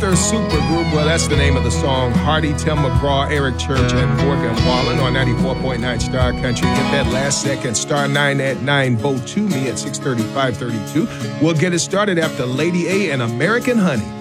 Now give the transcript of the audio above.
Panther Supergroup, well, that's the name of the song. Hardy, Tim McGraw, Eric Church, and Morgan Wallen on 94.9 Star Country. Get that last second. Star 9 at 9. Vote to me at 6:35:32. We'll get it started after Lady A and American Honey.